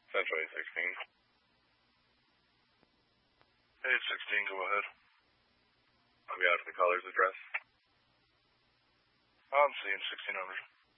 Century 16. 816, go ahead. I'll be out to the caller's address. I'm seeing 1600.